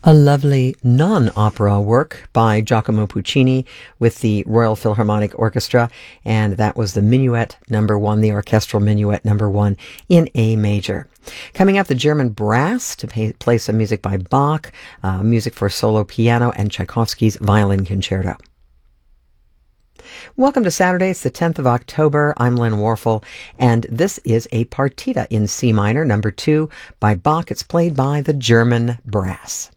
A lovely non-opera work by Giacomo Puccini with the Royal Philharmonic Orchestra, and that was the Minuet Number 1, the Orchestral Minuet Number 1 in A major. Coming up, the German Brass to play some music by Bach, music for solo piano, and Tchaikovsky's Violin Concerto. Welcome to Saturday. It's the 10th of October. I'm Lynn Warfel, and this is a partita in C minor, number 2, by Bach. It's played by the German Brass.